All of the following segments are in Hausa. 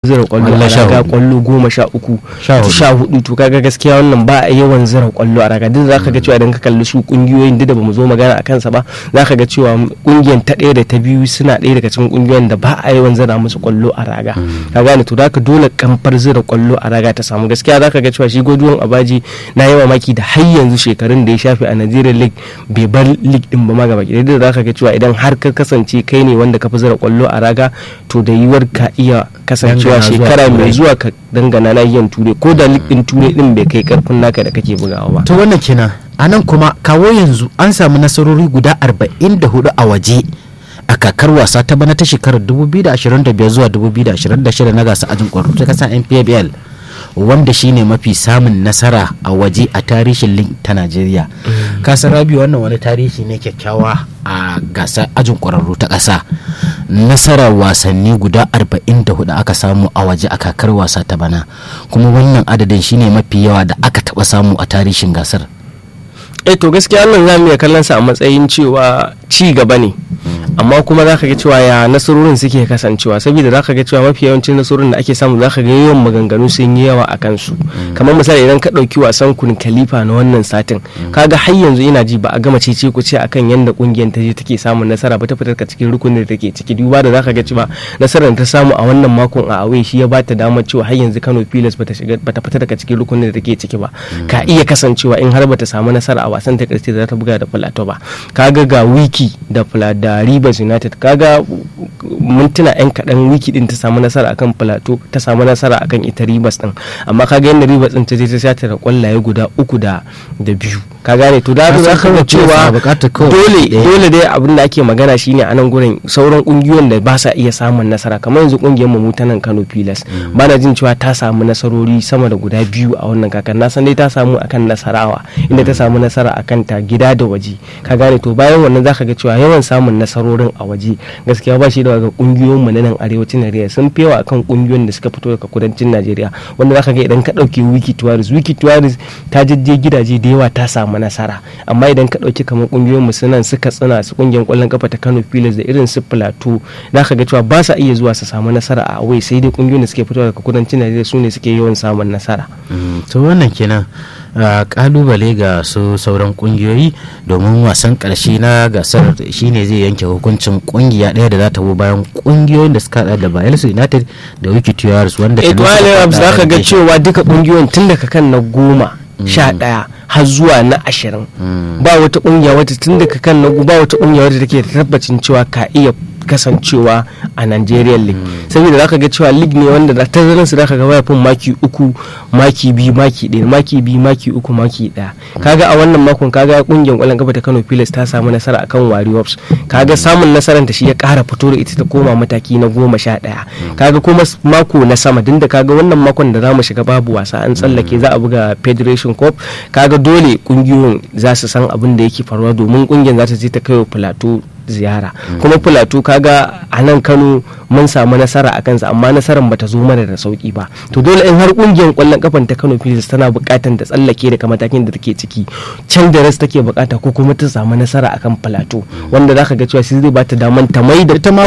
zira kwallo a raga kwallo 13 to kaga gaskiya wannan ba a yawan zira kwallo a raga duk zaka ga cewa idan ka kalli su kungiyoyin da bamu zo magana akan sa ba zaka ga cewa kungiyar ta ɗaya da ta biyu suna ɗaya daga cikin kungiyoyin da ba a yawan zira musu kwallo a raga ka gane to zaka dole kamfar zira kwallo a raga ta samu gaskiya zaka ga cewa shi Godwin Abaji na yawa maki da har yanzu shekarun da ya shafe a Nigeria League bai bar league din ba ma gaba ki da zaka ga cewa idan har ka kasance kai ne wanda ka fi zira kwallo a raga to da yiwuwar ka iya kasancewa shekara mai zuwa ka dangana nahiyar Turai ko da league din Turai din bai kai karfin naka da kake bugawa ba. To wannan kenan anan kuma kawo yanzu an samu nasarori guda 44 a waje a kakar wasa ta bana ta shekarar 2025 zuwa 2026 na gasar ajin kwallo ta kasar NPBL wanda shine mafi samun nasara a waje a tarihin link ta Najeriya. Kasar Rabi wannan wani tarihi ne kyakkyawa a gasar ajin kwararru ta ƙasa. Nasarar wasanni guda 44 aka samu a waje a kakar wasa ta bana, kuma wannan adadin shine mafi yawa da aka taba samu a tarihin gasar. To gaskiya wannan zamu iya kallon sa a matsayin cewa ci gaba ne, amma kuma zaka ga cewa ya nasarorin suke kasancewa, saboda zaka ga cewa mafi yawancin nasarorin da ake samu zaka ga yawan maganganu sun yi yawa a kansu. Kamar misali idan ka dauki wasan kun Khalifa na wannan satin, kaga har yanzu ina ji ba a gama cece ku ce akan yanda kungiyar ta je take samun nasara ba ta fitar ka cikin rukunin da take ciki, duba da zaka ga cewa nasarar ta samu a wannan makon a away shi ya bata damar cewa har yanzu Kano Pilas bata fita daga cikin rukunin da take ciki ba. Ka iya kasancewa in har bata samu nasara a wasan ta karshe da ta buga da Plateau ba. Kaga ga Wiki da Rivers United, kaga mintuna yan kaɗan Wiki din ta samu nasara akan Plateau, ta samu nasara akan ita Rivers din, amma kaga yadda Rivers din ta je ta shata da kwallaye guda 3 da 2. ka gane to da za ka ga cewa dole dai abin da ake magana shine a nan gurin sauran kungiyoyin da ba sa iya samun nasara, kamar yanzu kungiyar mu ta nan Kano Pilas ba na jin cewa ta samu nasarori sama da guda 2 a wannan kakar. Na san dai ta samu akan Nasarawa inda ta samu nasara akan ta gida da waje, ka gane to bayan wannan zaka ga cewa yawan samun nasarorin a waje gaskiya ba shi da ga kungiyoyin mu na nan arewacin Najeriya sun fi yawa akan kungiyoyin da suka fito daga kudancin Najeriya, wanda zaka ga idan ka dauki Wiki Tuwaris ta jajje gidaje da yawa ta samu nasara, amma idan ka dauki kamar kungiyoyin mu sunan suka tsina su kungiyar kwallon kafa ta Kano Pilas da irin su Plateau, zaka ga cewa ba sa iya zuwa su samu nasara a away, sai dai kungiyoyin da suke fito daga kudancin Najeriya su ne suke yawan samun nasara. To wannan kenan kalubale ga su sauran kungiyoyi, domin wasan karshe na gasar shine zai yanke hukuncin kungiya daya da za ta bayan kungiyoyin da suka hada da Bayelsa United da Wiki Tuwaris, wanda za ka ga cewa duka kungiyoyin tun daga kan na 11 har zuwa na 20 ba wata kungiya wata tun daga kan na ba wata kungiya wata take tabbacin cewa ka iya kasancewa a Nigerian League, saboda zaka ga cewa league ne wanda da tazarin su zaka ga wayafin maki 3 maki 2 maki 1 maki 2 maki 3 maki 1. kaga a wannan makon kaga kungiyar kwallon kafa ta Kano Pilas ta samu nasara akan Warriors, kaga samun nasarar ta shi ya kara fito da ita ta koma mataki na 11. kaga kuma mako na sama dinda kaga wannan makon da zamu shiga babu wasa an tsallake za a buga Federation Cup, kaga dole kungiyoyin za su san abin da yake faruwa domin kungiyar za ta je ta kai Plateau ziyara. kuma Plateau kaga a nan Kano mun samu nasara a kansa, amma nasarar bata zo mana da sauki ba, to dole in har kungiyar kwallon kafan ta Kano Pilas tana bukatan ta tsallake daga matakin da take ciki, can da ras take bukata ko kuma ta samu nasara akan Plateau, wanda zaka ga cewa shi zai bata daman ta mai da ita ma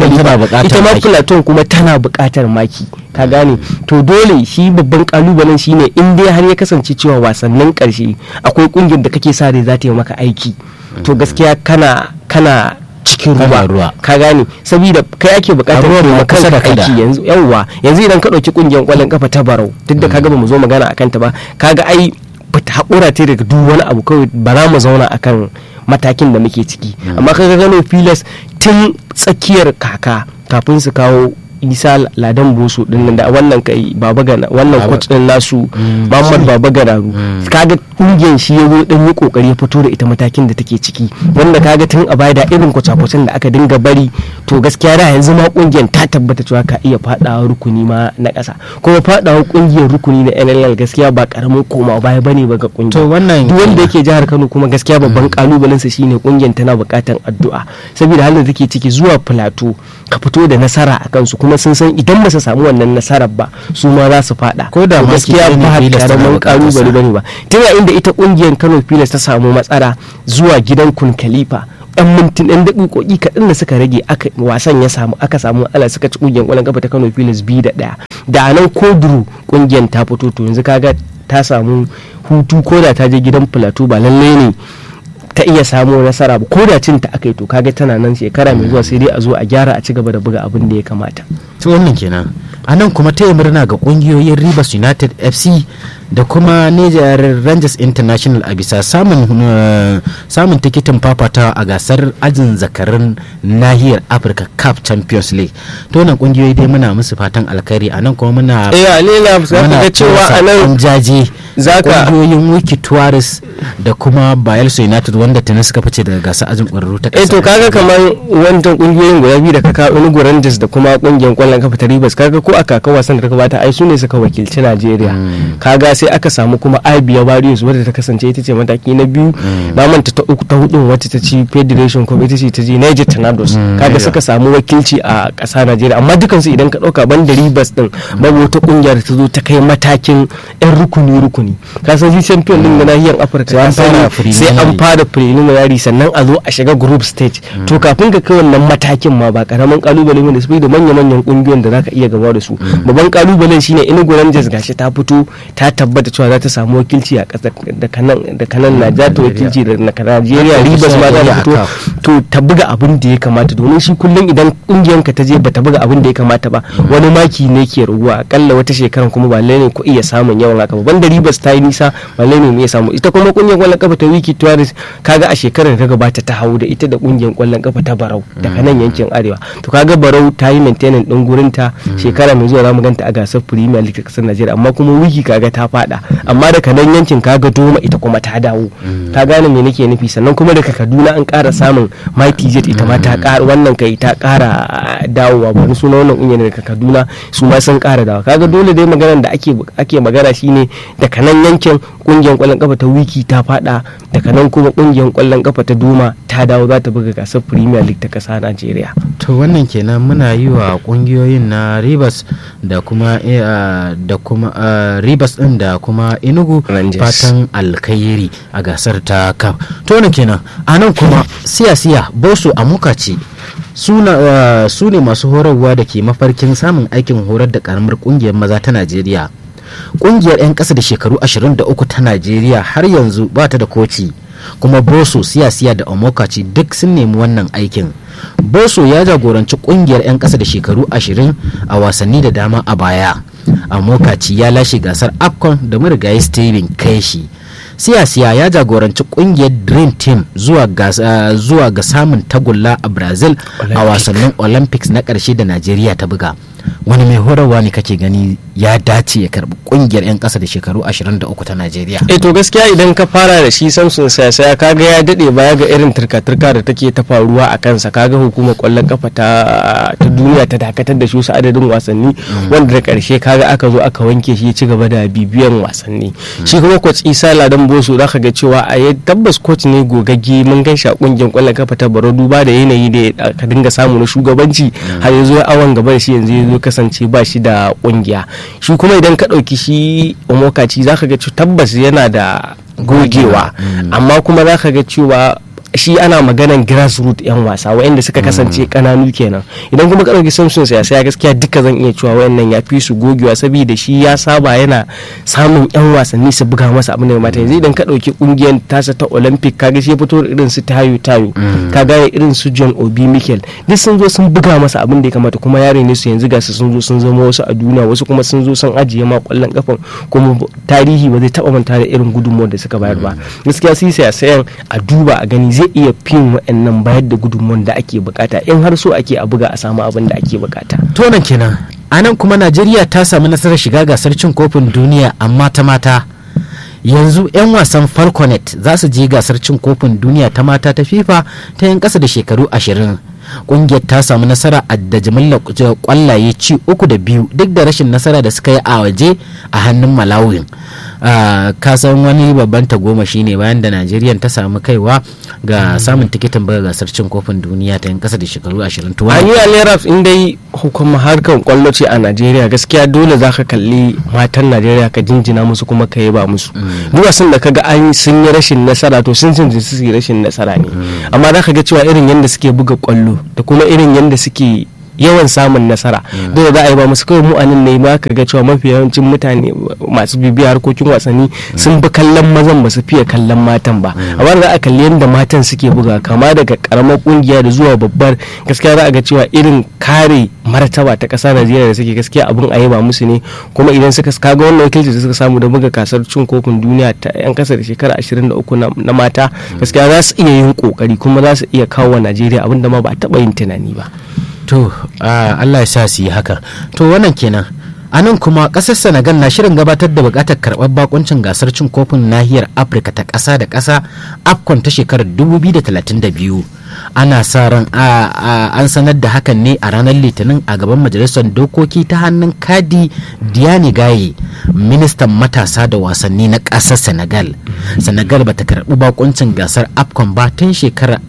Plateau kuma tana bukatar maki, ka gane to dole shi babban kalubalen shine in dai har ya kasance cewa wasannin karshe akwai kungiyar da kake sa rai za ta yi maka aiki, to gaskiya kana cikin ruwa, ka gane saboda kai ake bukatar ruwa kusa da aiki yanzu idan ka dauki kungiyar kwallon kafa ta Barau, duk da kaga ba mu zo magana akan ta ba, kaga ai hakura ta daga duk wani abu, kawai ba za mu zauna akan matakin da muke ciki. amma kaga Kano Pilas tun tsakiyar kaka kafin su kawo Isa Ladan Boso din da wannan kai wannan coach din nasu Muhammad Baba Gararu, kaga kungiyar shi yazo dan yi kokari ya fito da ita matakin da take ciki, wanda kaga tun a baya da irin kwace-kwacen da aka dinga bari, to gaskiya da yanzu ma kungiyar ta tabbata cewa ka iya fadawa rukuni ma na kasa, kuma fadawa kungiyar rukuni na NLL gaskiya ba karamin koma baya bane ba ga kungiyar. To wannan duk wanda yake jihar Kano kuma gaskiya babban kalubalen sa shine kungiyar tana bukatan addu'a, saboda halin da take ciki zuwa Plateau ka fito da nasara akan su, kuma sun san idan ba su samu wannan nasarar ba su ma za su fada, ko da gaskiya ba karamin kalubale bane ba. tun inda ita kungiyar Kano Pilas ta samu matsala zuwa gidan Kun Khalifa, ɗan daƙiƙoƙi kaɗan da suka rage wasan aka samu ala suka ci kungiyar ƙwallon kafa ta Kano Pilas 2-1, da nan koduru kungiyar ta fito to yanzu kaga ta samu hutu ko da ta je gidan plateau ba lallai ne ta iya samu nasara ba ko da cin ta aka yi to kaga tana nan shekara mai zuwa sai dai a zo a gyara a ci gaba da buga abin da ya kamata. to wannan kenan a nan kuma ta yi murna ga kungiyoyin Rivers United FC da kuma Niger Rangers International a bisa samun tikitin fafatawa a gasar ajin zakarin nahiyar Africa Cup Champions League. To wannan kungiyoyi dai muna musu fatan alkhairi a nan kuma muna Alila ga cewa a nan jaje kungiyoyin Wiki Tourist da kuma Bayelsa United wanda tuni suka fice daga gasar ajin ƙwararru ta ƙasa. To kaga kamar wancan kungiyoyin guda biyu da kaka Enugu Rangers da kuma kungiyar kwallon kafa ta Rivers kaga ko a kaka wasan da gabata ai su ne suka wakilci Najeriya. Kaga sai aka samu kuma Abia Warriors wadda ta kasance ita ce mataki na biyu na manta ta uku ta hudu wacce ta ci Federation Cup ita ce ta je Niger Tornadoes. Kaga suka samu wakilci a ƙasa Najeriya amma dukansu idan ka ɗauka banda Rivers din babu wata kungiya da ta zo ta kai matakin yan rukuni ka san shi champion din na nahiyar Afirka sai an fara preliminary sannan a zo a shiga group stage to kafin ka kai wannan matakin ma ba karamin kalubale ne da da manya-manyan kungiyoyin da zaka iya gaba da su. Babban kalubalen shine Enugu Rangers gashi ta fito ta tabbata cewa za ta samu wakilci a kasar da kanan Najeriya ta wakilci da Najeriya Rivers ma za ta fito to ta buga abin da ya kamata domin shi kullum idan kungiyan ka ta je ba ta buga abin da ya kamata ba wani maki ne ke raguwa akalla wata shekaran kuma ba lalle ku iya samun yawan haka ba banda Rivers ta yi nisa ba lalle ne ya samu ita kuma kungiyar kwallon kafa ta Wiki Tourist kaga a shekarar da ta gabata ta hawo da ita da kungiyar kwallon kafa ta Barau daga nan yankin arewa to kaga Barau ta yi maintenance din gurin ta shekara mai zuwa zamu ganta a gasar Premier League ta kasar Najeriya amma kuma Wiki kaga ta fada amma daga nan yankin kaga Doma ita kuma ta dawo ta gane me nake nufi sannan kuma daga Kaduna an ƙara samun Mighty Jet ita ma ta ƙara wannan kai ta ƙara dawowa ba suna wannan kungiyar daga Kaduna su ma sun ƙara dawo kaga dole dai maganar da ake magana shine daga nan yankin kungiyar kwallon kafa ta Wiki ta fada daga nan kuma kungiyar kwallon kafa ta Doma ta dawo za ta buga gasar Premier League ta kasa Najeriya. To wannan kenan muna yi wa kungiyoyin na Rivers da kuma Rivers din da kuma Enugu fatan alkhairi a gasar ta CAF. To wannan kenan a nan kuma siyasiya Boso Amukaci su ne masu horarwa da ke mafarkin samun aikin horar da karamar kungiyar maza ta Najeriya. Kungiyar 'yan ƙasa da shekaru 23 ta Najeriya har yanzu ba ta da koci kuma Boso siyasiya da Amokaci duk sun nemi wannan aikin. Boso ya jagoranci kungiyar 'yan ƙasa da shekaru 20 a wasanni da dama a baya. Amokaci ya lashe gasar AFCON da marigayi Steven Keshi. Siyasiya ya jagoranci kungiyar Dream Team zuwa ga samun tagulla a Brazil a wasannin Olympics na ƙarshe da Najeriya ta buga. Wani mai horarwa ne kake gani ya dace ya karbi kungiyar 'yan ƙasa da shekaru 23 ta Najeriya? To gaskiya idan ka fara da shi Samson Siyasa kaga ya dade baya ga irin turka-turka da take ta faruwa a kansa kaga hukumar kwallon kafa ta duniya ta dakatar da shi wasu adadin wasanni wanda da karshe kaga aka zo aka wanke shi ya ci gaba da bibiyan wasanni. Shi kuma coach Isa Ladan Boso zaka ga cewa a tabbas coach ne gogagge mun gan shi a kungiyar kwallon kafa ta Baro duba da yanayi da ka dinga samu na shugabanci har ya zo awon gaba da shi yanzu ya zo kasance ba shi da kungiya. Shi kuma idan ka ɗauki shi Omokaci zaka ga tabbas yana da gogewa amma kuma zaka ga cewa shi ana maganan grassroots yan wasa wa'anda suka kasance kananu kenan idan kuma ka dauki Samson Siyasa gaskiya duka zan iya cewa wayannan ya fi su gogewa saboda shi ya saba yana samun yan wasanni su buga masa abin da ya mata yanzu idan ka dauki kungiyar tasa ta Olympic kaga shi fito irin su tayo kaga irin su John Obi Mikel duk sun zo sun buga masa abin da ya kamata kuma yare ne su yanzu ga su sun zo sun zama wasu a duniya wasu kuma sun zo sun ajiye ma kwallon kafan kuma tarihi ba zai taba manta da irin gudunmuwar da suka bayar ba gaskiya sai Siyasa a duba a gani zai iya fin wa'annan bayar da gudunmuwan da ake bukata in har so ake a buga a samu abin da ake bukata. To nan kenan a nan kuma Najeriya ta samu nasarar shiga gasar cin kofin duniya amma ta mata. Yanzu 'yan wasan Falconet za su je gasar cin kofin duniya ta mata ta FIFA ta 'yan ƙasa da shekaru 20. Kungiyar ta samu nasara da jimillar kwallaye ci 3-2 duk da rashin nasara da suka yi a waje a hannun Malawi. Kasan wani babban tagomashi ne bayan da Najeriya ta samu kaiwa ga samun tikitin buga gasar cin kofin duniya ta yan kasa da shekaru 20. Ani Aleraf in dai hukumar harkar kwallo ce a Najeriya gaskiya dole za ka kalli matan Najeriya ka jinjina musu kuma ka yaba musu. Duk wasan da kaga an sun yi rashin nasara to sun su yi rashin nasara ne. Amma za ka ga cewa irin yadda suke buga kwallo da kuma irin yadda suke yawan samun nasara da za a yi ba musu kawai mu anan ne ma ka ga cewa mafi yawancin mutane masu bibiya harkokin wasanni sun fi kallon mazan ba su fiye kallon matan ba amma da za a kalli yadda matan suke buga kama daga karamar kungiya da zuwa babbar gaskiya za a ga cewa irin kare martaba ta ƙasa Najeriya da suke gaskiya abin a yaba musu ne kuma idan suka kaga wannan wakilci da suka samu da buga kasar cin kofin duniya ta yan kasa da shekara 23 na mata gaskiya za su iya yin kokari kuma za su iya kawo wa Najeriya abin da ma ba taɓa yin tunani ba. To Allah ya sa su yi haka. To wannan kenan. A nan kuma kasar Senegal na shirin gabatar da bukatar karɓar bakuncin gasar cin kofin nahiyar Afirka ta ƙasa da ƙasa AFCON ta shekarar 2032. Ana sa ran an sanar da hakan ne a ranar Litinin a gaban majalisar dokoki ta hannun Kadi Diani Gaye, ministan matasa da wasanni na ƙasar Senegal. Senegal bata karɓi bakuncin gasar AFCON ba tun shekarar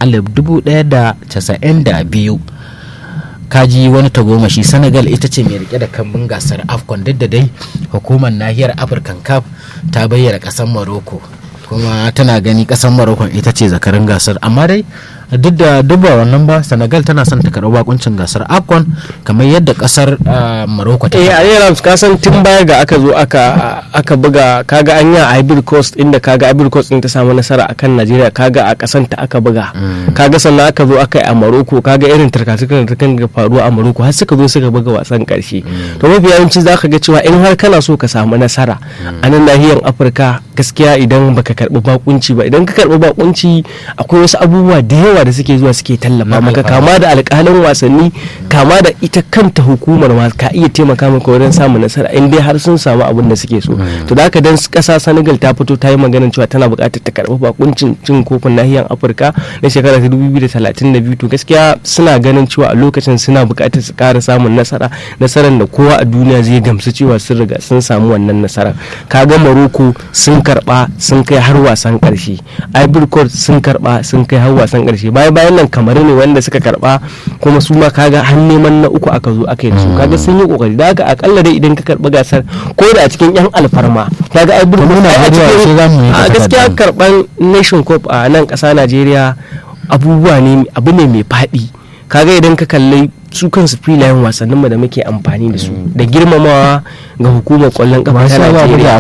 1992. Kaji wani tagomashi. Senegal ita ce mai rike da kambun gasar AFCON duk da dai hukumar nahiyar African Cup ta bayyana kasar Morocco kuma tana gani kasar Morocco ita ce zakarin gasar amma dai duk da dubba wannan ba Senegal tana son ta karɓi bakuncin gasar AFCON kamar yadda kasar Morocco ta a yau ka san tun baya ga aka zo aka buga kaga an yi Ivory Coast inda kaga Ivory Coast din ta samu nasara akan Najeriya kaga a kasan ta aka buga kaga sannan aka zo aka yi a Morocco kaga irin tarkatukan da kan faruwa a Morocco har suka zo suka buga wasan karshe to mafi yawanci zaka ga cewa in har kana so ka samu nasara a nan nahiyar Afirka gaskiya idan baka karɓi bakunci ba idan ka karɓi bakunci akwai wasu abubuwa da yawa da suke zuwa suke tallafa maka kama da alƙalin wasanni kama da ita kanta hukumar ma ka iya taimaka maka wurin samun nasara in dai har sun samu abin da suke so to da haka dan ƙasa Senegal ta fito ta yi maganar cewa tana buƙatar ta karɓi bakuncin cin kofin nahiyar Afirka na shekarar 2032 to gaskiya suna ganin cewa a lokacin suna buƙatar su ƙara samun nasarar da kowa a duniya zai gamsu cewa sun riga sun samu wannan nasarar kaga Morocco sun karɓa sun kai har wasan ƙarshe Ivory Coast sun karɓa sun kai har wasan ƙarshe bayan nan Kamaru ne wanda suka karɓa kuma su ma kaga har neman na uku aka zo aka yi su kaga sun yi kokari da haka akalla dai idan ka karɓi gasar ko da a cikin yan alfarma kaga Ivory Coast a gaskiya karɓan Nation Cup a nan ƙasa Najeriya abu ne mai faɗi kaga idan ka kalli su kansu filayen wasanninmu da muke amfani da su da girmamawa ga hukumar kwallon kafa ta Najeriya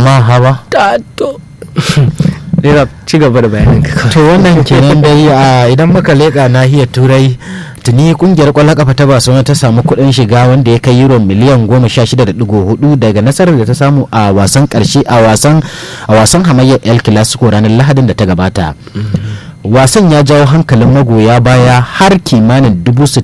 Rera ci gaba da bayanin ka. To wannan kenan dai idan muka leƙa nahiyar Turai tuni kungiyar kwallon kafa ta Barcelona ta samu kuɗin shiga wanda ya kai euro miliyan 16.4 daga nasarar da ta samu a wasan ƙarshe a wasan hamayyar El Clasico ranar Lahadin da ta gabata. Wasan ya jawo hankalin magoya baya har kimanin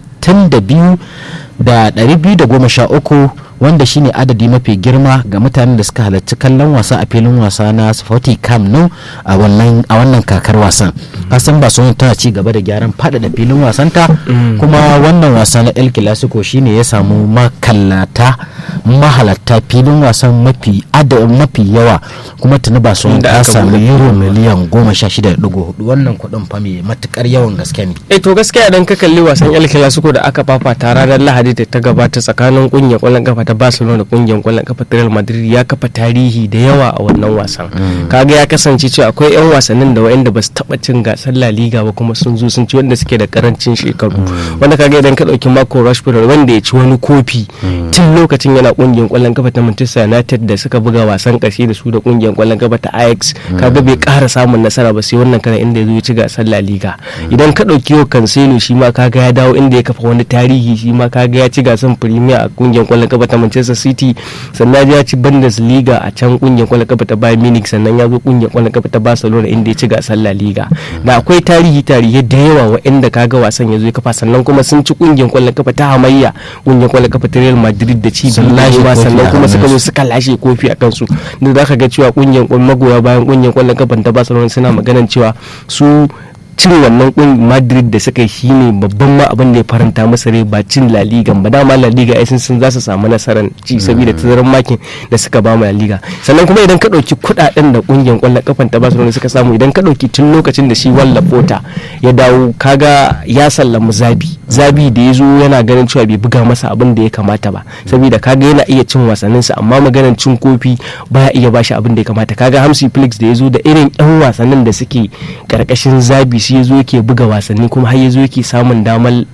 62,213 wanda shine adadi mafi girma ga mutanen da suka halarci kallon wasa a filin wasa na Sporting Camp Nou a wannan kakar wasan. Kasan Barcelona tana ci gaba da gyaran faɗaɗa filin wasanta kuma wannan wasa na El Clasico shine ya samu mahalatta filin wasan mafi yawa kuma tuni Barcelona ta samu euro miliyan 16.4 wannan kuɗin fa mai matukar yawan gaske ne. To gaskiya idan ka kalli wasan El Clasico da aka fafata ranar Lahadi da ta gabata tsakanin kungiyar kwallon kafa ta Barcelona da kungiyar kwallon kafa ta Real Madrid ya kafa tarihi da yawa a wannan wasan kaga ya kasance cewa akwai yan wasannin da wa'anda ba su taba cin gasar La Liga ba kuma sun zo sun ci wanda suke da karancin shekaru wanda kaga idan ka dauki Marco Rashford wanda ya ci wani kofi tun lokacin yana kungiyar kwallon kafa ta Manchester United da suka buga wasan karshe da su da kungiyar kwallon kafa ta Ajax kaga bai ƙara samun nasara ba sai wannan karan inda ya zo ya ci gasar La Liga idan ka dauki Cancelo shi ma kaga ya dawo inda ya kafa wani tarihi shi ma kaga ya ci gasar Premier a kungiyar kwallon kafa ta Manchester City sannan ya ci Bundesliga a can kungiyar kwallon kafa ta Bayern Munich sannan ya zo kungiyar kwallon kafa ta Barcelona inda ya ci gasar La Liga da akwai tarihi da yawa waɗanda kaga wasan ya zo ya kafa sannan kuma sun ci kungiyar kwallon kafa ta hamayya kungiyar kwallon kafa ta Real Madrid da ci biyu sannan kuma suka zo suka lashe kofi a kansu da zaka ga cewa kungiyar magoya bayan kungiyar kwallon kafa ta Barcelona suna maganan cewa su cin wannan Madrid da suka yi shine babban ma abin da ya faranta masa rai ba cin La Liga ba dama La Liga ai sun za su samu nasarar ci saboda tazarar makin da suka ba mu La Liga sannan kuma idan ka dauki kudaden da kungiyar kwallon kafan ta Barcelona suka samu idan ka dauki tun lokacin da shi Wallapota ya dawo kaga ya sallamu Zabi da ya zo yana ganin cewa bai buga masa abin da ya kamata ba saboda kaga yana iya cin wasanninsa amma maganar cin kofi baya iya bashi abin da ya kamata kaga Hansi Flick da ya zo da irin yan wasannin da suke karkashin Zabi shi ya zo yake buga wasanni kuma har ya zo yake samun damar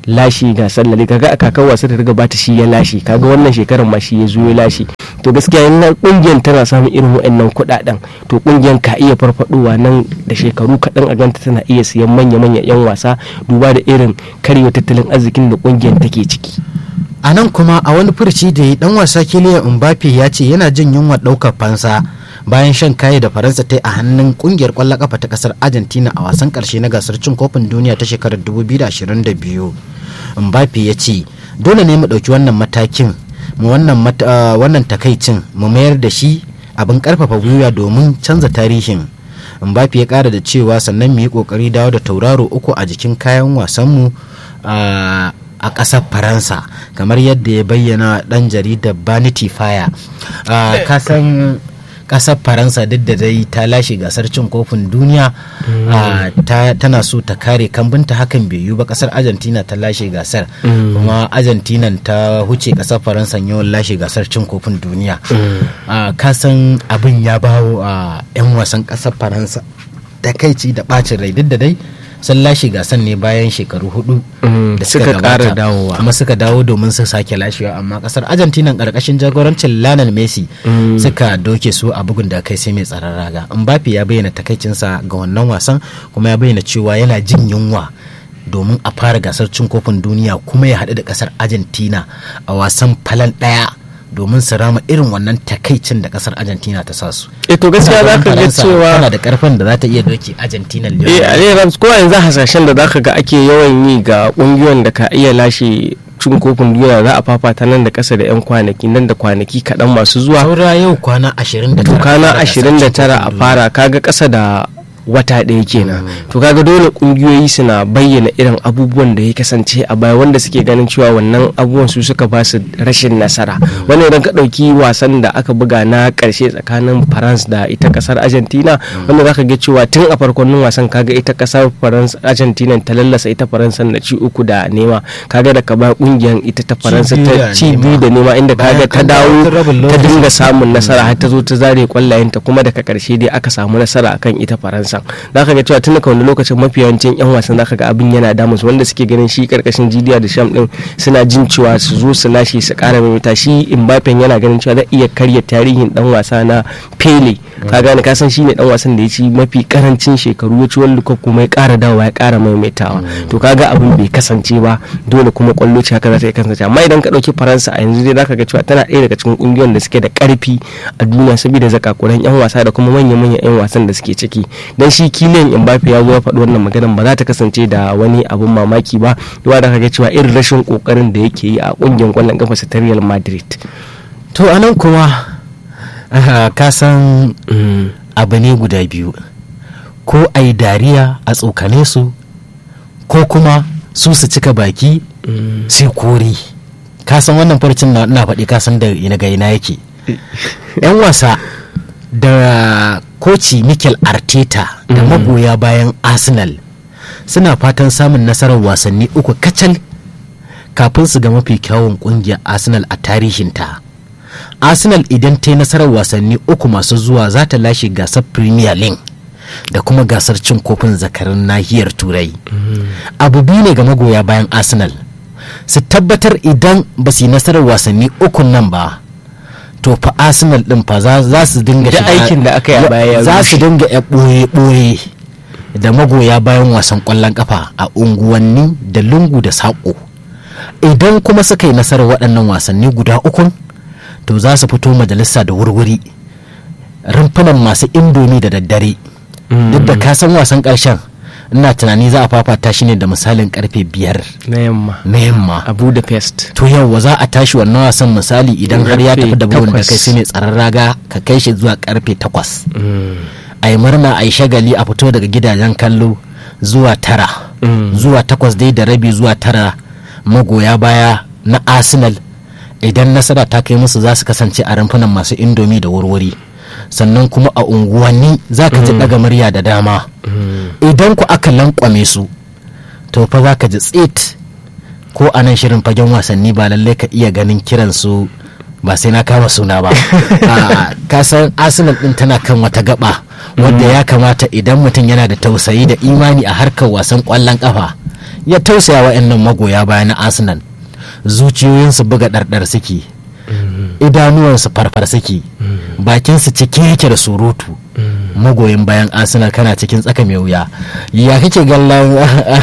lashe gasar La Liga. Kaga a kakar wasa da ta gabata shi ya lashe, kaga wannan shekarar ma shi ya zo ya lashe. To gaskiya in kungiyar tana samun irin waɗannan kuɗaɗen to kungiyar ka iya farfadowa nan da shekaru kaɗan a ganta tana iya siyan manya-manyan 'yan wasa duba da irin karyewa tattalin arzikin da kungiyar take ciki. A nan kuma a wani furci da dan wasa Kylian Mbappe ya ce yana jin yunwa ɗaukar fansa bayan shan kaye da Faransa ta yi a hannun kungiyar ƙwallon kafa ta kasar Argentina a wasan ƙarshe na gasar cin kofin duniya ta shekarar 2022. Mbappe ya ce dole ne mu ɗauki wannan matakin mu wannan takaicin mu mayar da shi abin karfafa gwiwa domin canza tarihin. Mbappe ya kara da cewa sannan mu yi kokari dawo da tauraro uku a jikin kayan wasanmu a ƙasar Faransa, kamar yadda ya bayyana ɗan jaridar Vanity Fair. Kasan ƙasar Faransa duk da dai ta lashe gasar cin kofin duniya tana so ta kare kambinta, hakan bai yiwu ba. Ƙasar Argentina ta lashe gasar, kuma Argentina ta huce ƙasar Faransa yawan lashe gasar cin kofin duniya. Kasan abin ya bawo a 'yan wasan ƙasar Faransa takaici da ɓacin rai, duk da dai sun lashe gasan ne bayan shekaru 4 da suka ƙara dawowa, kuma suka dawo domin su sake lashewa. Amma kasar Argentina karkashin jagorancin Lionel Messi suka doke su a bugun da kai sai mai tsaron raga. Mbappe ya bayyana takaicinsa ga wannan wasan, kuma ya bayyana cewa yana jin yunwa domin a fara gasar cin kofin duniya kuma ya haɗu da kasar Argentina a wasan falan ɗaya domin su rama irin wannan takaicin da kasar Argentina ta sa su. To gaskiya za ka ga cewa tana da karfin da za ta iya doke Argentina. Rams ko yanzu hasashen da za ka ga ake yawan yi ga kungiyoyin da ka iya lashe cin kofin duniya za a fafata nan da kasa da 'yan kwanaki, nan da kwanaki kaɗan masu zuwa. Saura yau kwana 29 a fara, kaga kasa da wata ɗaya kenan. To kaga dole kungiyoyi suna bayyana irin abubuwan da ya kasance a baya wanda suke ganin cewa wannan abubuwan su suka ba su rashin nasara. Wannan idan ka ɗauki wasan da aka buga na ƙarshe tsakanin France da ita ƙasar Argentina, wanda zaka ga cewa tun a farkon wasan kaga ita ƙasar France Argentina ta lallasa ita Faransa da ci 3-0. Kaga da ka ba kungiyar ita ta Faransa ta ci 2-0, inda kaga ta dawo ta dinga samun nasara har ta zo ta zare kwallayenta, kuma daga ƙarshe dai aka samu nasara akan ita Faransa. Za ka ga cewa tun daga wani lokacin mafi yawancin 'yan wasan za ka ga abin yana damus, wanda suke ganin shi karkashin Didier Deschamps din suna jin cewa su zo su lashe su kara maimaita. Shi Mbappe yana ganin cewa zai iya karya tarihin dan wasa na Pele. Ka gane, ka san shine dan wasan da ya ci mafi karancin shekaru, ya ci World Cup kuma ya kara dawowa ya kara maimaitawa. To kaga abin bai kasance ba, dole kuma kwallo ce haka za ta kasance. Amma idan ka dauki Faransa a yanzu dai za ka ga cewa tana ɗaya daga cikin kungiyoyin da suke da karfi a duniya saboda zakakuran 'yan wasa da kuma manya-manyan 'yan wasan da suke ciki. Dan shi Kylian Mbappe ya zo ya faɗi wannan maganar ba za ta kasance da wani abun mamaki ba, yawa da kaga cewa irin rashin kokarin da yake yi a kungiyar kwallon kafa ta Real Madrid. To anan kuma ka san abu ne guda biyu, ko ai dariya a tsokane su ko kuma su cika baki sai kori. Ka san wannan farcin na faɗi, ka san da ina ga ina yake. 'Yan wasa da koci Mikel Arteta da magoya bayan Arsenal suna fatan samun nasarar wasanni 3 kacal kafin su ga mafi kyawun kungiyar Arsenal a tarihinta. Arsenal idan ta yi nasarar wasanni 3 masu zuwa za ta lashe gasar Premier League da kuma gasar cin kofin zakarin nahiyar Turai. Abu biyu ne ga magoya bayan Arsenal, su tabbatar idan ba su yi nasarar wasanni 3 nan ba, to fa Arsenal din fa za su dinga shiga aikin da aka yi a baya, za su dinga ɓoye da magoya bayan wasan ƙwallon kafa a unguwanni da lungu da saƙo. Idan kuma suka yi nasarar waɗannan wasanni guda 3, to za su fito majalisa da wurwuri, rumfunan masu indomi da daddare. Duk da ka san wasan ƙarshen ina tunani za a fafata shi ne da misalin karfe 5 na yamma a Budapest. To yau za a tashi wannan wasan misali idan har ya tafi da bugun da kai sai mai tsaron raga ka kai shi zuwa karfe 8. A yi murna, a yi shagali, a fito daga gidajen kallo zuwa 9 zuwa 8 dai da rabi zuwa 9. Magoya baya na Arsenal idan nasara ta kai musu za su kasance a rumfunan masu indomi da wurwuri, sannan kuma a unguwanni za ka ji daga murya da dama. Idan ku aka lankwame su to fa za ka ji tsit, ko a nan shirin fagen wasanni ba lallai ka iya ganin kiran su, ba sai na kama suna ba. Ka san Arsenal din tana kan wata gaba wadda ya kamata idan mutum yana da tausayi da imani a harkar wasan kwallon kafa ya tausaya wa yan magoya bayan Arsenal, zuciyoyinsu buga ɗarɗar suke, idanuwansu farfar suke, bakinsu cike yake da surutu. Magoyin bayan Arsenal kana cikin tsaka mai wuya, ya kake kallon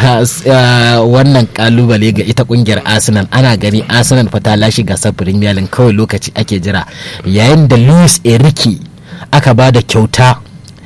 wannan kalubale ga ita kungiyar Arsenal? Ana gani Arsenal fa ta lashe gasar Premier League, kawai lokaci ake jira, yayin da Luis Enrique aka ba da kyauta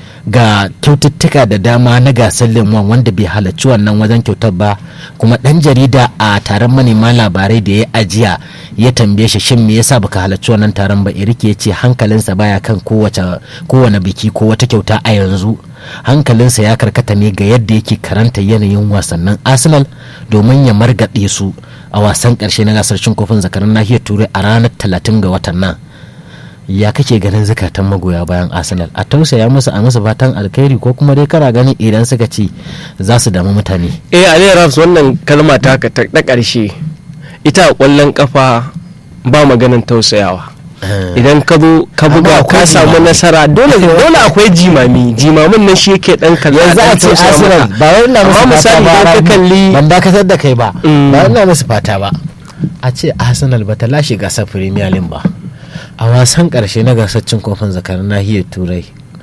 ga kyaututtuka da dama na gasar lemon wanda bai halarci wannan wajen kyautar ba. Kuma dan jarida a taron manema labarai da ya ajiya ya tambaye shi shin me yasa baka halarci wannan taron ba, Enrique ya ce hankalinsa baya kan kowane biki ko wata kyauta a yanzu. Hankalinsa ya karkata ne ga yadda yake karanta yanayin wasannin Arsenal domin ya margaɗe su a wasan ƙarshe na gasar cin kofin zakarun nahiyar Turai a ranar 30 ga watan nan. Ya kake ganin zukatan magoya bayan Arsenal? A tausaya musu, a musu fatan alkhairi, ko kuma dai kana ganin idan suka ce za su damu mutane? Ali Rafs, wannan kalma ta ƙarshe ita a ƙwallon kafa ba maganin tausayawa. Idan ka zo ka buga ka samu nasara, dole akwai jimamin nan shi yake dan kallon. Za a ce Arsenal ba wai ina musu fata ba, ban dakatar da kai ba, ba ina musu fata ba. A ce Arsenal ba ta lashe gasar Premier League ba, a wasan karshe na gasar cin kofin zakarin nahiyar Turai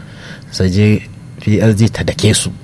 saje PSG ta dake su,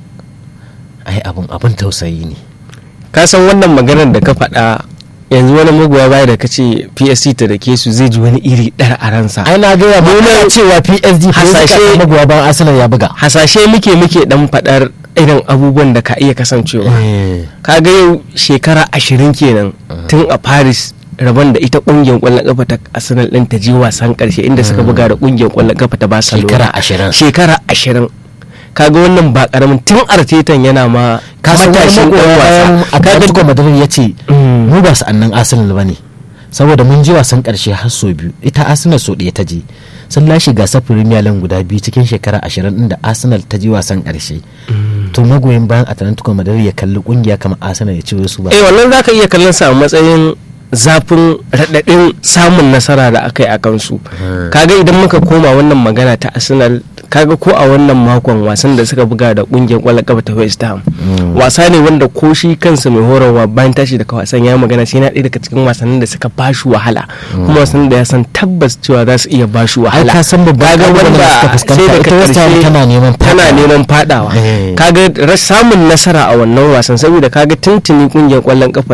ai abun tausayi ne. Ka san wannan maganar da ka faɗa yanzu, wani magoya baya da kace PSG ta dake su zai ji wani iri ɗar a ransa. Ai na gaya ba cewa PSG hasashe magoya bayan Arsenal ya buga, hasashe muke dan faɗar irin abubuwan da ka iya kasancewa. Kaga yau shekara 20 kenan tun a Paris rabon da ita kungiyar kwallon kafa ta Arsenal din ta je wasan karshe inda suka buga da kungiyar kwallon kafa ta Barcelona. Shekara 20. Kaga wannan ba karamin, tun Artetan yana ma matashin dan wasa. Atletico Madrid ya ce mu ba su annan Arsenal bane, saboda mun ji wasan karshe har so biyu, ita Arsenal so ɗaya ta je. Sun lashe gasar Premier League guda biyu cikin shekara 20 inda Arsenal ta ji wasan karshe. To magoyin bayan Atletico Madrid ya kalli kungiya kamar Arsenal ya ci su ba. Wannan zaka iya kallon sa a matsayin zafin raɗaɗin samun nasara da aka yi a kansu. Kaga idan muka koma wannan magana ta Arsenal, kaga ko a wannan makon wasan da suka buga da kungiyar kwallon kafa ta West Ham, wasa ne wanda ko shi kansa mai horarwa bayan tashi daga wasan ya magana sai na ɗaya daga cikin wasannin da suka bashi wahala, kuma wasannin da ya san tabbas cewa za su iya bashi wahala. Ka san babban wanda sai daga ƙarshe tana neman fadawa. Kaga samun nasara a wannan wasan, saboda kaga tuntuni kungiyar kwallon kafa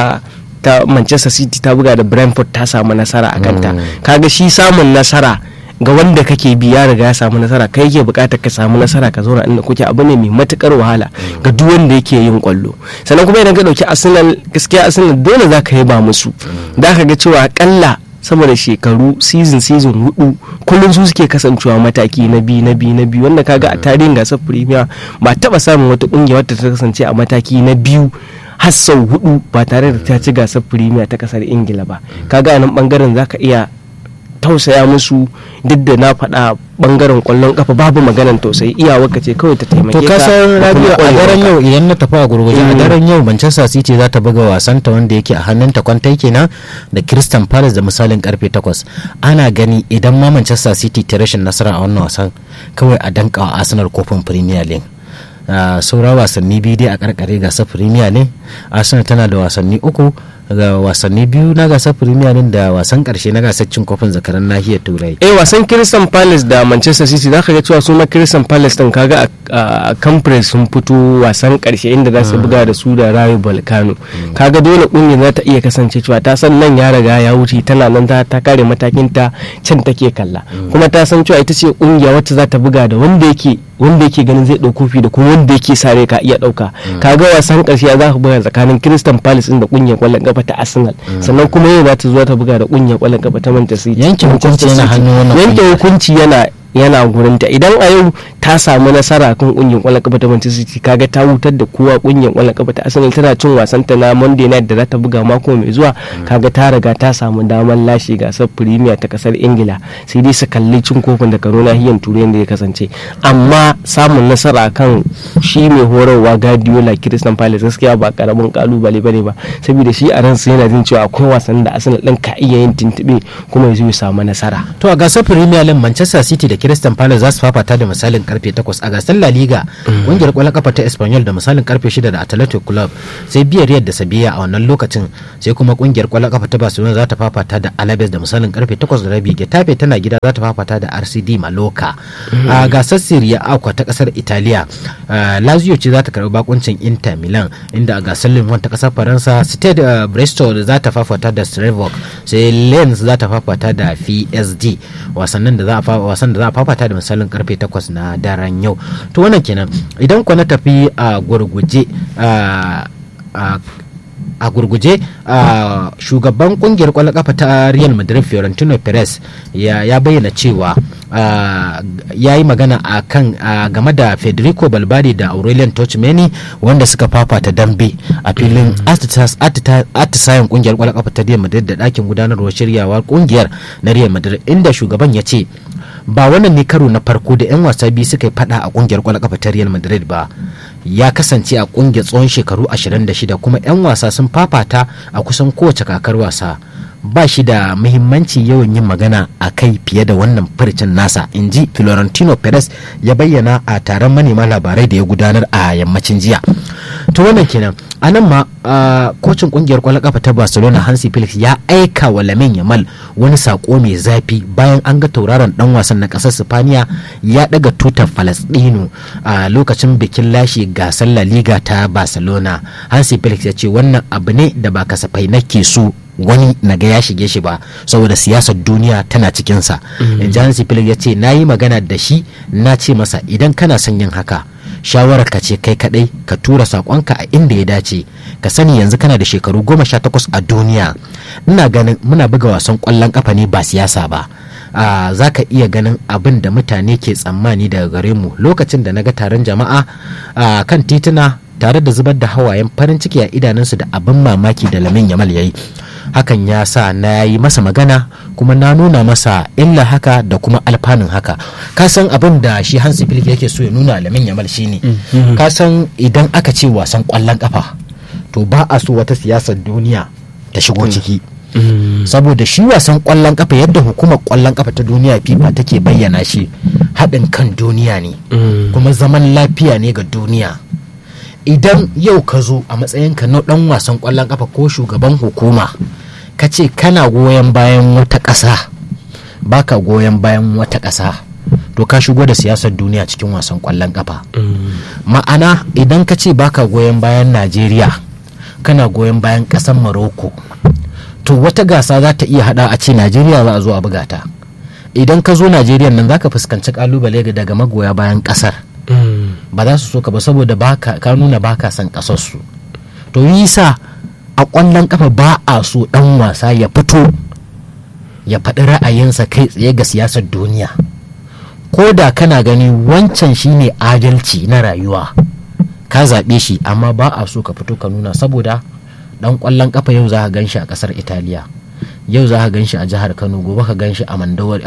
ta Manchester City ta buga da Brentford ta samu nasara a kanta. Kaga shi samun nasara ga wanda kake bi ya riga ya samu nasara, kai yake bukatar ka samu nasara ka zauna inda kuke, abu ne mai matukar wahala ga duk wanda yake yin kwallo. Sannan kuma idan ka dauki Arsenal, gaskiya Arsenal dole za ka yaba musu, da ka ga cewa akalla saboda shekaru season 4 kullum su suke kasancewa mataki na biyu wanda kaga a tarihin gasar Premier ba taba samun wata kungiya wadda ta kasance a mataki na biyu har sau 4 ba tare da ta ci gasar Premier ta kasar Ingila ba. Kaga a nan bangaren zaka iya tausaya musu, duk da na faɗa bangaren kwallon kafa babu maganan tausayi, iyawarka ce kawai ta taimake ka. To kasar radio a daren yau idan na tafi a gurguje, a daren yau Manchester City za ta buga wasan ta wanda yake a hannun ta kwantai kenan da Crystal Palace da misalin karfe 8. Ana gani idan ma Manchester City ta rashin nasara a wannan wasan, kawai a danka wa Arsenal kofin Premier League. Saura wasanni biyu dai a karkare gasar Premier League. Arsenal tana da wasanni 3 ga wasanni 2 na gasar Premier League da wasan karshe na gasar cin kofin zakaran nahiyar Turai. Wasan Crystal Palace da Manchester City zaka ga cewa su ma Crystal Palace din kaga a Conference sun fito wasan karshe inda za su buga da su da Rayo Vallecano. Kaga dole kungiyar za ta iya kasance cewa ta san nan ya riga ya wuce, tana nan ta kare matakin ta, can take kalla, kuma ta san cewa ita ce kungiya wacce za ta buga da wanda yake ganin zai dauko kofi da kuma wanda yake sare ka iya dauka. Kaga wasan karshe za ka buga tsakanin Crystal Palace din da kungiyar kwallon kafa ta Arsenal, sannan kuma yau za ta zo ta buga da kungiyar kwallon kafa ta Manchester City. Yanke hukunci yana gurinta. Idan a yau ta samu nasara kan kungiyar kwallon kafa ta Manchester City, kaga ta hutar da kowa. Kungiyar kwallon kafa ta Arsenal tana cin wasan ta na Monday night da za ta buga mako mai zuwa, kaga ta riga ta samu damar lashe gasar Premier ta kasar Ingila, sai dai su kalli cin kofin da karo nahiyar Turai da ya kasance. Amma samun nasara kan shi mai horarwa Guardiola Crystal Palace gaskiya ba karamin kalubale bane ba, saboda shi a ransa yana jin cewa akwai wasan da Arsenal din ka iya yin tuntube kuma ya zo ya samu nasara. To a gasar Premier League Manchester City da Crystal Palace za su fafata da misalin karfe 8 a gasar La Liga. Kungiyar kwallon kafa ta Espanyol da misalin karfe 6 da Athletic Club, sai Villarreal da Sevilla a wannan lokacin, sai kuma kungiyar kwallon kafa ta Barcelona za ta fafata da Alaves da misalin karfe 8:30. Getafe tana gida za ta fafata da RCD Mallorca. A gasar Serie A ta kasar Italiya, Lazio ce za ta karbi bakuncin Inter Milan, inda a gasar Ligue 1 ta kasar Faransa, Stade Brestol za ta fafata da Strasbourg, sai Lens za ta fafata da PSG. wasan da za a fafata da misalin karfe 8 na daren yau. To wannan kenan. Idan ku na tafi a gurguje shugaban kungiyar kwallon kafa ta Real Madrid Florentino Perez ya bayyana cewa ya yi magana game da Federico Valverde da Aurelien Tchouameni wanda suka fafata dambe a filin atisayen kungiyar kwallon kafa ta Real Madrid da ɗakin gudanarwar shiryawar kungiyar na Real Madrid, inda shugaban ya ce ba wannan ne karo na farko da 'yan wasa biyu suka yi fada a kungiyar kwallon kafa ta Real Madrid ba. Ya kasance a kungiyar tsawon shekaru 26 kuma 'yan wasa sun fafata a kusan kowace kakar wasa. Ba shi da muhimmanci yawan yin magana a kai fiye da wannan furcin nasa, in ji Florentino Perez ya bayyana a taron manema labarai da ya gudanar a yammacin jiya. To wannan kenan. A nan ma kocin kungiyar kwallon kafa ta Barcelona Hansi Flick ya aika wa Lamine Yamal wani sako mai zafi bayan an ga tauraron dan wasan na kasar Spaniya ya daga tutar Falastinu a lokacin bikin lashe gasar La Liga ta Barcelona. Hansi Flick ya ce wannan abu ne da ba kasafai nake so wani naga ya shige shi ba, saboda siyasar duniya tana cikinsa. Hansi Flick ya ce na yi magana da shi, na ce masa idan kana son yin haka shawarar ka ce kai kadai ka tura sakonka a inda ya dace. Ka sani yanzu kana da shekaru 18 a duniya. Ina ganin muna buga wasan kwallon kafa ne ba siyasa ba. Za ka iya ganin abin da mutane ke tsammani daga gare mu. Lokacin da na ga taron jama'a kan tituna tare da zubar da hawayen farin ciki a idanunsu da abin mamaki da Lamine Yamal ya yi, hakan ya sa na yi masa magana kuma na nuna masa illa haka da kuma alfanun haka. Ka san abin da shi Hansi Flick yake so ya nuna Lamine Yamal shine, ka san idan aka ce wasan kwallon kafa to ba a so wata siyasar duniya ta shigo ciki. Saboda shi wasan kwallon kafa yadda hukumar kwallon kafa ta duniya FIFA take bayyana shi haɗin kan duniya ne kuma zaman lafiya ne ga duniya. Idan yau ka zo a matsayinka na dan wasan kwallon kafa ko shugaban hukuma ka ce kana goyon bayan wata ƙasa, baka goyon bayan wata ƙasa, to ka shigo da siyasar duniya cikin wasan kwallon kafa. Ma'ana idan ka ce baka goyon bayan Najeriya, kana goyon bayan ƙasar Morocco, to wata gasa za ta iya hada a ce Najeriya za a zo a buga ta. Idan ka zo Najeriya nan zaka fuskanci kalubale daga magoya bayan ƙasar. Ba za su so ka ba saboda ka nuna baka son kasarsu. To yi sa a kwallon kafa ba a so dan wasa ya fito ya faɗi ra'ayinsa kai tsaye ga siyasar duniya, ko da kana gani wancan shine adalci na rayuwa, ka zaɓe shi, amma ba a so ka fito ka nuna. Saboda dan kwallon kafa yau za ka gan shi a ƙasar Italiya, yau za ka gan shi a jihar Kano, gobe ka gan shi a Mandawari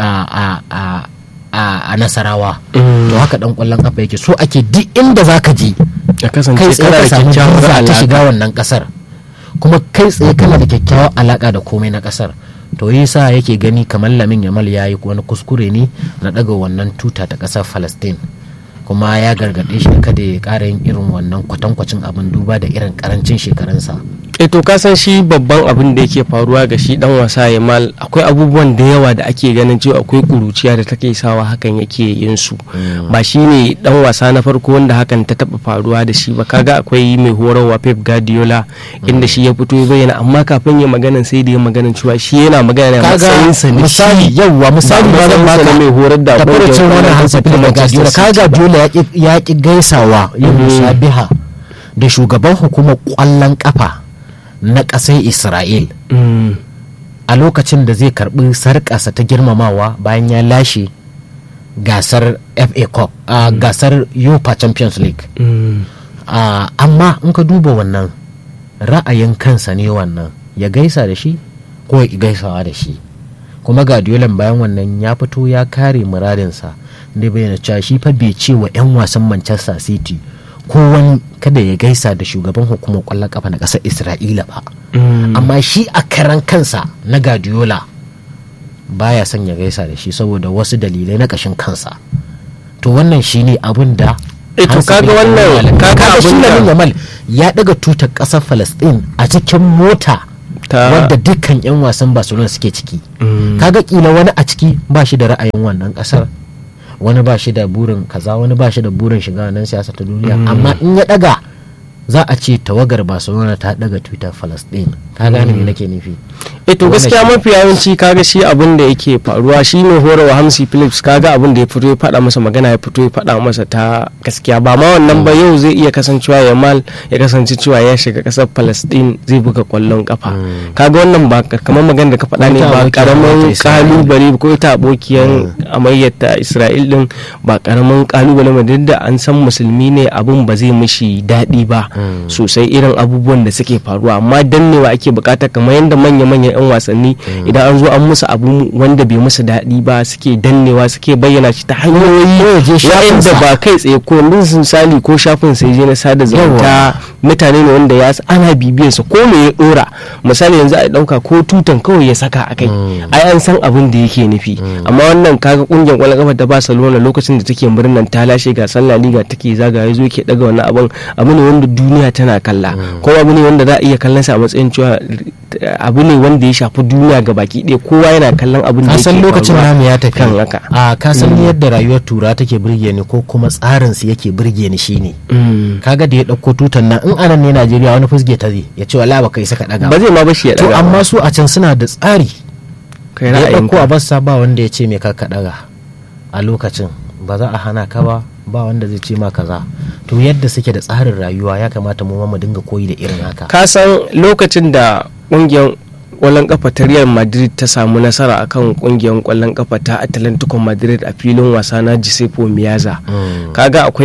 a Nasarawa. To haka dan kwallon kafa yake, so ake duk inda zaka je kai tsaye ka samu jama'a ta shiga wannan kasar, kuma kai tsaye kana da kyakkyawar alaka da komai na kasar. To yasa yake gani kamar Lamine Yamal yayi wani kuskure ne na daga wannan tuta ta kasar Palestine, kuma ya gargaɗe shi kada ya ƙara yin irin wannan kwatankwacin abin duba da irin karancin shekarunsa. To ka san shi babban abin da yake faruwa ga shi dan wasa Yamal, akwai abubuwan da yawa da ake ganin cewa akwai kuruciya da take sawa hakan yake yin su. Ba shi ne dan wasa na farko wanda hakan ta taba faruwa da shi ba. Kaga akwai mai horarwa Pep Guardiola inda shi ya fito ya bayyana, amma kafin ya magana sai da ya magana cewa shi yana magana da matsayin sa ne. Misali ba zan baka mai horar da tabbacin wannan Hansi Guardiola. Kaga Guardiola ya ki gaisawa yin musabiha da shugaban hukumar kwallon kafa na ƙasar Isra'il a lokacin da zai karɓi sarƙasa ta girmamawa bayan ya lashe gasar FA Cup a gasar UEFA Champions League. Amma in ka duba wannan ra'ayin kansa ne, wannan ya gaisa da shi ko ya gaisawa da shi. Kuma Guardiola bayan wannan ya fito ya kare muradinsa da bayyana cewa shi fa bai ce wa 'yan wasan Manchester City ko wani kada ya gaisa da shugaban hukumar kwallon kafa na ƙasar Isra'ila ba. Amma shi a karan kansa na Guardiola baya son ya gaisa da shi saboda wasu dalilai na ƙashin kansa. to wannan shine abin da to kaga wannan kaga shi Lamine Yamal ya daga tutar kasar Palestine a cikin mota wadda dukkan 'yan wasan Barcelona suke ciki. Kaga kila wani a ciki ba shi da ra'ayin wannan kasar, wani ba shi da burin kaza, wani ba shi da burin shiga nan siyasa ta duniya, amma in ya daga za a ce tawagar Barcelona ta daga tutar Palestine. Ka gane me nake nufi? To gaskiya mafi yawanci kaga shi abin da yake faruwa shi ne horarwa Hamsi Phillips, kaga abin da ya fito ya faɗa masa magana, ya fito ya faɗa masa ta gaskiya ba ma wannan ba, yau zai iya kasancewa Yamal ya kasance cewa ya shiga kasar Palestine zai buga kwallon kafa. Kaga wannan ba kamar magana da ka faɗa ne ba karamin kalubale ko ta abokiyan amayyar ta Isra'il din ba karamin kalubale ba, duk da an san musulmi ne abin ba zai mishi daɗi ba sosai irin abubuwan da suke faruwa, amma dannewa ake bukata kamar yadda manya-manyan 'yan wasanni idan an zo an musu abu wanda bai musu daɗi ba suke dannewa, suke bayyana shi ta hanyoyi wa'anda ba kai tsaye ko misali ko shafin sai je na sada zumunta, mutane ne wanda ya ana bibiyarsa ko me ya dora, misali yanzu a dauka ko tutan kawai ya saka akai ai an san abin da yake nufi. Amma wannan kaga kungiyar kwallon kafa ta Barcelona lokacin da take murnan ta lashe gasar La Liga take zagaye zo ke daga wannan abu ne wanda duniya tana kalla, ko abu ne wanda za a iya kallon sa a matsayin cewa abu ne wanda ya shafi duniya ga baki ɗaya, kowa yana kallon abin da yake faruwa. Lokacin namu ya tafi kan haka. Ka san yadda rayuwar tura take burge ni ko kuma tsarin su yake burge ni shine kaga da ya dauko tutan nan in anan ne Najeriya wani fusge ta zai ya ce wallahi baka yi saka daga ba zai ma bashi ya daga. To amma su a can suna da tsari, kai da ya ra'ayin dauko a bassa ba wanda ya ce me ka daga a lokacin, ba za a hana ka ba wanda zai ce ma kaza. To yadda suke da tsarin rayuwa ya kamata mu dinga koyi da irin haka. Ka san lokacin da kungiyar kwallon kafa ta Real Madrid ta samu nasara akan kungiyar kwallon kafa ta Atlantico Madrid a filin wasa na Giuseppe Meazza, kaga akwai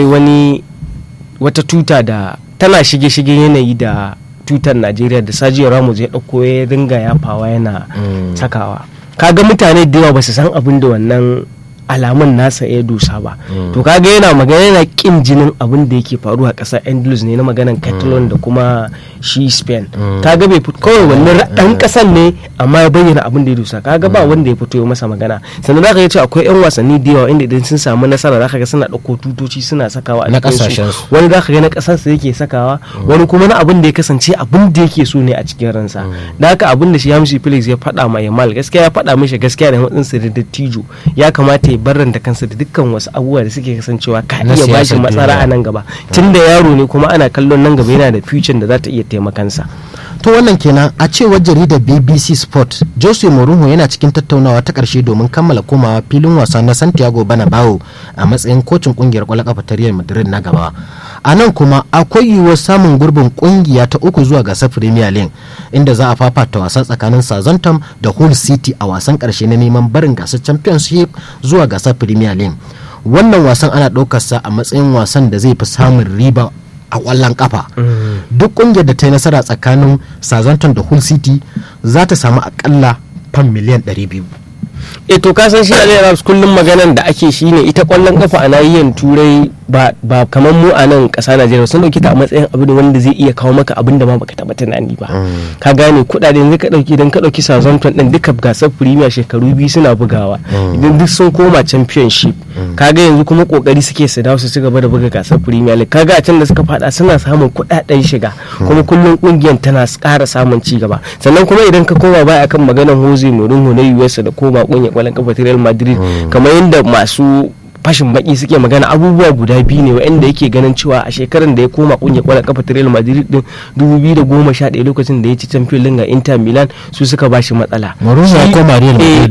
wata tuta da tana shige yanayi da tutar Najeriya da Sergio Ramos ya dauko ya dinga yafawa yana sakawa. Kaga mutane da yawa ba su san abin da wannan alamun nasa ya dosa ba. To kaga yana magana yana kin jinin abin da yake faruwa a ƙasar Andalus ne na maganan Catalan da kuma shi Spain. Kaga bai fito kawai wannan dan ƙasan ne amma ya bayyana abin da ya dosa. Kaga ba wanda ya fito ya masa magana. Sannan zaka ga cewa akwai yan wasanni da yawa inda idan sun samu nasara zaka ga suna dauko tutoci suna sakawa a na kasashen su. Wani zaka ga na ƙasar sa yake sakawa, wani kuma na abin da ya kasance abin da yake so ne a cikin ransa. Da haka abin da shi Hamsi Felix ya faɗa ma Yamal gaskiya ya faɗa mishi gaskiya da matsinsa da dattijo ya kamata barin da kansa da dukkan wasu abubuwa da suke kasancewa ka iya bashi matsala a nan gaba, tunda yaro ne kuma ana kallon nan gaba yana da future da za ta iya taimakansa. To wannan kenan a cewar jaridar BBC Sport, Jose Mourinho yana cikin tattaunawa ta karshe domin kammala komawa filin wasa na Santiago Bernabeu a matsayin kocin kungiyar kwallon kafa ta Real Madrid na gaba. A nan kuma akwai yiwuwar samun gurbin kungiya ta uku zuwa gasar Premier League, inda za a fafata wasa tsakanin Southampton da Hull City a wasan karshe na neman barin gasar Championship zuwa gasar Premier League. Wannan wasan ana ɗaukar sa a matsayin wasan da zai fi samun riba a kwallon kafa. Duk kungiyar da ta yi nasara tsakanin Southampton da Hull City za ta samu akalla fan miliyan 200. To ka san shi Aliyarabs kullum maganan da ake shi ne ita kwallon kafa a nahiyar turai ba kamar mu a nan ƙasa Najeriya sun dauki ta a matsayin abu da wanda zai iya kawo maka abin da ma baka taba tunani ba. Ka gane kuɗaɗe yanzu ka dauki idan ka dauki Southampton din duka gasar Premier shekaru biyu suna bugawa, idan duk sun koma Championship kaga yanzu kuma kokari suke su dawo su ci gaba da buga gasar Premier League. Kaga a can da suka fada suna samun kuɗaɗen shiga kuma kullum kungiyar tana ƙara samun ci gaba. Sannan kuma idan ka koma baya akan maganar Jose Mourinho na US da koma kungiyar kwallon kafa ta Real Madrid, kamar yadda masu fashin baki suke magana abubuwa guda biyu ne wa'anda yake ganin cewa a shekarar da ya koma kungiyar kwallon kafa ta Real Madrid din 2011 lokacin da ya ci Champions League a Inter Milan su suka bashi matsala. Mourinho ya koma Real Madrid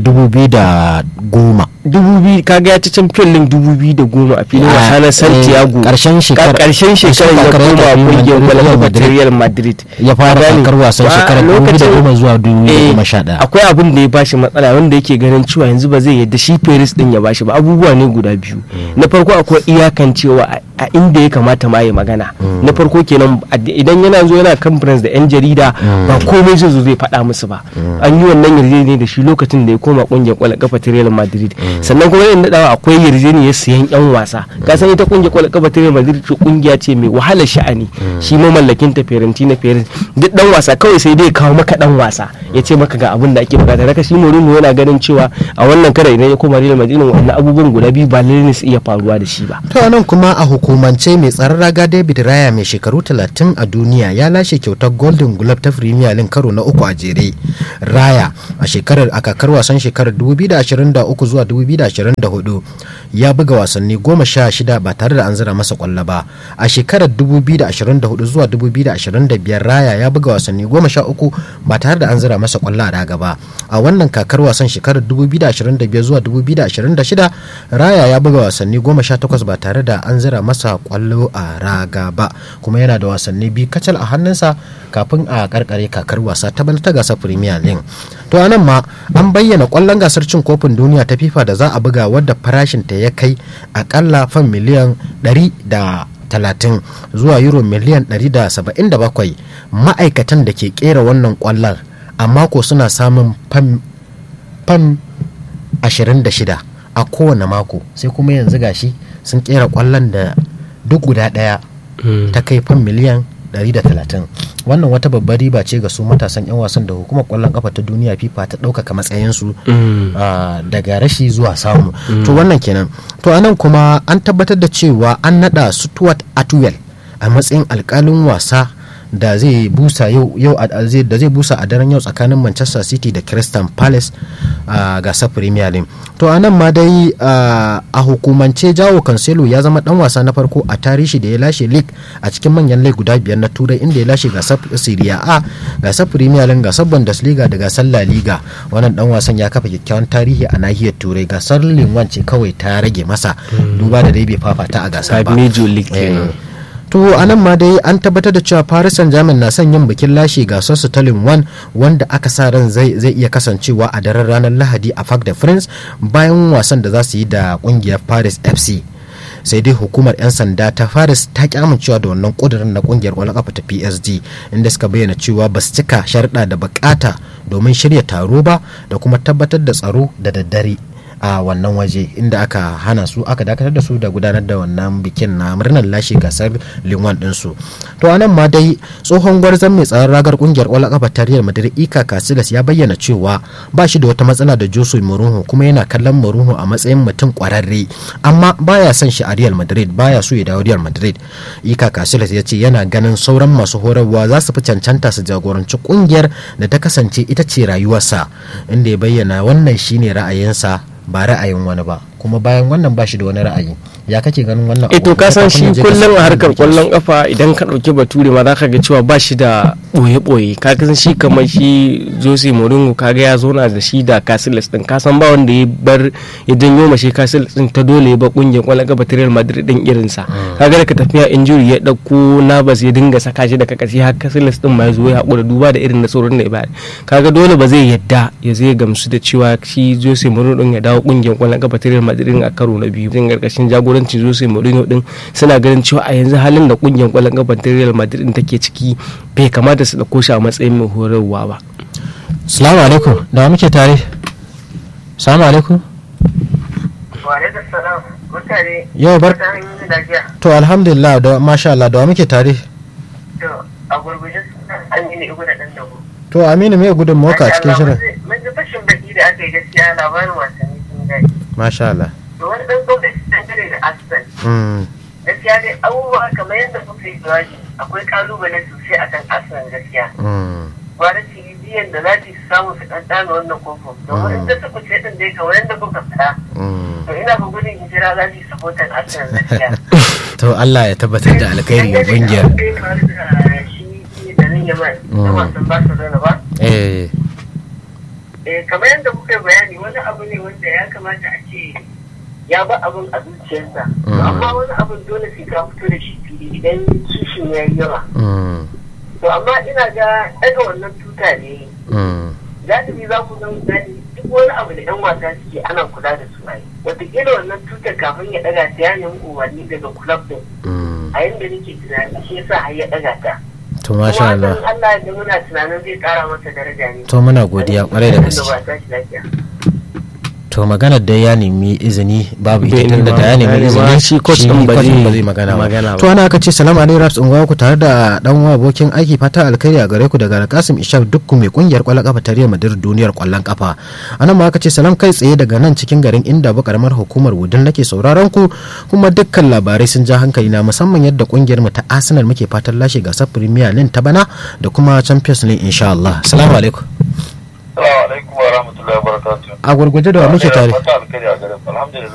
2010 kaga ya ci Champions League 2010 a filin wasa na Santiago karshen shekarar ya koma kungiyar kwallon kafa ta Real Madrid ya fara kakar wasan shekarar 2010 zuwa 2011. Akwai abin da ya bashi matsala wanda yake ganin cewa yanzu ba zai yadda shi Paris din ya bashi ba. Abubuwa ne guda biyu. Na farko akwai iyakan cewa a inda ya kamata ma ya magana. Na farko kenan idan yana zo yana conference da 'yan jarida ba komai zai zo zai faɗa musu ba. An yi wannan yarjejeniya da shi lokacin da ya koma kungiyar kwallon kafa ta Real Madrid. Sannan kuma yana dawa akwai yarjejeniyar siyan 'yan wasa. Ka san ita kungiyar kwallon kafa ta Real Madrid ce kungiya ce mai wahalar sha'ani. Shi mamallakin ta Fiorentina Perez duk dan wasa kawai sai dai kawo maka dan wasa ya ce maka ga abin da ake bukata. Daga shi Mourinho yana ganin cewa a wannan kara idan ya koma Real Madrid wannan abubuwan guda biyu ba lalle su iya faruwa da shi ba. To nan kuma a hukumance mai tsaron raga David Raya mai shekaru 30 a duniya ya lashe kyautar Golden Glove ta Premier League karo na 3 a jere. Raya a kakar wasan shekarar 2023 zuwa 2024 ya buga wasanni 16 ba tare da an zira masa kwallo ba. A shekarar 2024 zuwa 2025 Raya ya buga wasanni 13 ba tare da an zira masa kwallo a raga ba. A wannan kakar wasan shekarar 2025 zuwa 2026 Raya ya buga wasanni 18 ba tare da an zira masa kwallo a raga ba, kuma yana da wasanni 2 kacal a hannunsa kafin a karkare kakar wasa ta bana ta gasar Premier League. To anan ma an bayyana kwallon gasar cin kofin duniya ta FIFA da za a buga wadda farashin ta ya kai akalla fan miliyan 130 zuwa euro miliyan 177. Ma'aikatan da ke kera wannan kwallon a mako suna samun fan 26 a kowane mako, sai kuma yanzu gashi sun kera kwallon da duk guda daya ta kai fan miliyan 130. Wannan wata babbar riba ce ga su matasan 'yan wasan da hukumar kwallon kafa ta duniya FIFA ta ɗaukaka matsayinsu daga rashi zuwa samu. To wannan kenan. To anan kuma an tabbatar da cewa an nada Stuart Atwell a matsayin alkalin wasa da zai busa da zai busa a daren yau tsakanin Manchester City da Crystal Palace a gasar Premier League. To anan ma dai a hukumance Joao Cancelo ya zama dan wasa na farko a tarihi da ya lashe league a cikin manyan league guda 5 na Turai, inda ya lashe gasar Serie A, gasar Premier League, gasar Bundesliga da gasar La Liga. Wannan dan wasan ya kafa kyakkyawan tarihi a nahiyar Turai. Gasar Ligue 1 ce kawai ta rage masa duba da dai bai fafata a gasar ba. Major League to anan ma dai an tabbatar da cewa Paris Saint-Germain na son yin bikin lashe gasar su ta Ligue 1 wanda aka sa ran zai iya kasancewa a daren ranar Lahadi a Parc des Princes bayan wasan da za su yi da kungiyar Paris FC. Sai dai hukumar 'yan sanda ta Paris ta ki amincewa da wannan kudirin na kungiyar kwallon kafa ta PSG, inda suka bayyana cewa ba su cika sharuɗa da bukata domin shirya taro ba da kuma tabbatar da tsaro da daddare a wannan waje, inda aka dakatar da su da gudanar da wannan bikin na murnar lashe gasar Ligue 1 ɗinsu. To anan ma dai tsohon gwarzon mai tsaron ragar kungiyar ƙwallon ƙafa ta Real Madrid Iker Casillas ya bayyana cewa ba shi da wata matsala da Jose Mourinho, kuma yana kallon Mourinho a matsayin mutum ƙwararre, amma baya son shi a Real Madrid, baya so ya dawo Real Madrid. Iker Casillas ya ce yana ganin sauran masu horarwa za su fi cancanta su jagoranci kungiyar da ta kasance ita ce rayuwarsa, inda ya bayyana wannan shine ra'ayinsa ba ra'ayin wani ba, kuma bayan wannan ba shi da wani ra'ayi. Ya kake ganin wannan abu? To ka san shi kullum a harkar kwallon kafa idan ka dauki bature ma zaka ga cewa ba shi da boye ka san shi kamar shi Jose Mourinho kaga ya zo na da shi da Casillas din, ka san ba wanda ya janyo mashi Casillas din ta dole ya ba kungiyar kwallon kafa ta Real Madrid din irin sa. Kaga da ka tafiya injury ya dauko Navas ya dinga saka shi daga kashi har Casillas din ma ya zo ya hakura duba da irin nasarorin da ya bayar. Kaga dole ba zai yadda ya zai gamsu da cewa shi Jose Mourinho din ya dawo kungiyar kwallon kafa ta Real Madrid a karo na biyu. Din karkashin jagorancin Jose Mourinho din suna ganin cewa a yanzu halin da kungiyar kwallon kafa ta Real Madrid din take ciki bai kamata su dauko shi a matsayin mai horarwa ba. Assalamu alaikum, da muke tare. Assalamu alaikum. Wa alaikum salam. Mutane. Yau bar. To alhamdulillah, da masha Allah, da muke tare. To a gurguje Aminu Igu da dan dago. To Aminu me gudun moka a cikin shirin? Mun ji fashin baki da aka yi gaskiya labarin wasanni sun dai. Masha Allah. To wani dan tsokaci dangane da Arsenal. Gaskiya dai abubuwa kamar yadda kuka yi jawabi akwai kalubale sosai akan Arsenal gaskiya. Gwara biyan da za su samu su ɗanɗana wannan kofin. Domin in ta suku ce ɗin dai kawai yadda kuka fita. To ina ga gudun hijira za su yi sabotan Arsenal gaskiya. To Allah ya tabbatar da alkhairi ga kungiyar. Shi da nan yamma da wasan Barcelona ba. Kamar yadda kuka yi bayani wani abu ne wanda ya kamata a ce ya ba abin a zuciyarsa, amma wani abin dole sai ka fito da shi fili idan kishin ya yi yawa. To amma ina ga daga wannan tuta ne galibi za ku zan gani duk wani abu da yan wasa suke ana kula da su ai wataƙila wannan tutar kafin ya ɗaga ta ya nemi umarni daga kulab din a yanda nake tunani shi yasa har ya ɗaga ta. To masha Allah. Kuma Allah da muna tunanin zai ƙara masa daraja ne. To muna godiya kwarai da gaske. To maganar da ya nemi izini babu ita tunda da ya nemi izini shi coach din ba zai magana ba. To ana aka ce salamu alaikum Raps unguwa ku tare da dan uwa abokin aiki fata alkhairi a gare ku daga Kasim Ishaq dukku mai kungiyar kwallon kafa ta Real Madrid duniyar kwallon kafa. Anan ma aka ce salam kai tsaye daga nan cikin garin inda ba karamar hukumar Wudin nake sauraron ku kuma dukkan labarai sun ja hankali na musamman yadda kungiyar mu ta Arsenal muke fatan lashe gasar Premier League ta bana da kuma Champions League insha Allah. Assalamu alaikum. Assalamu alaikum wa rahmatullahi wa barakatuh. A gurguje da wa muke tare? Alhamdulillah